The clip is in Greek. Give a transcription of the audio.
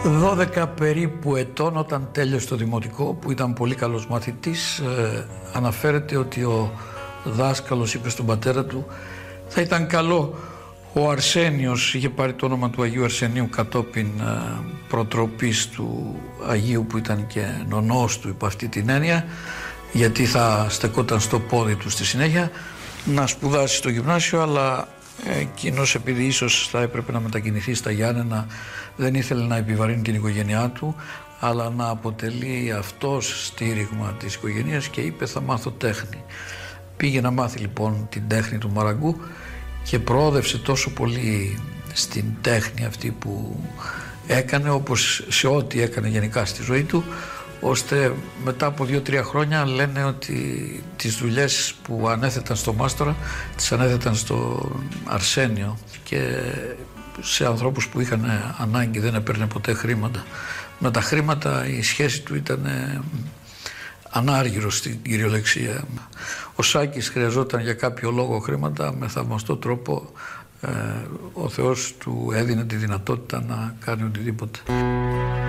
12 περίπου ετών, όταν τέλειωσε το δημοτικό, που ήταν πολύ καλός μαθητής, αναφέρεται ότι ο δάσκαλος είπε στον πατέρα του θα ήταν καλό ο Αρσένιος, είχε πάρει το όνομα του Αγίου Αρσενίου κατόπιν προτροπής του Αγίου που ήταν και νονός του υπό αυτή την έννοια, γιατί θα στεκόταν στο πόδι του στη συνέχεια, να σπουδάσει στο γυμνάσιο, αλλά εκείνος, επειδή ίσως θα έπρεπε να μετακινηθεί στα Γιάννενα, δεν ήθελε να επιβαρύνει την οικογένειά του, αλλά να αποτελεί αυτός στήριγμα της οικογένειας και είπε θα μάθω τέχνη. Πήγε να μάθει λοιπόν την τέχνη του μαραγκού και προόδευσε τόσο πολύ στην τέχνη αυτή που έκανε, όπως σε ό,τι έκανε γενικά στη ζωή του, ώστε μετά από 2-3 χρόνια λένε ότι τις δουλειές που ανέθεταν στο μάστορα τις ανέθεταν στο Αρσένιο και σε ανθρώπους που είχαν ανάγκη, δεν έπαιρνε ποτέ χρήματα. Με τα χρήματα η σχέση του ήταν ανάργυρος στην κυριολεξία. Ο Σάκης χρειαζόταν για κάποιο λόγο χρήματα, με θαυμαστό τρόπο ο Θεός του έδινε τη δυνατότητα να κάνει οτιδήποτε.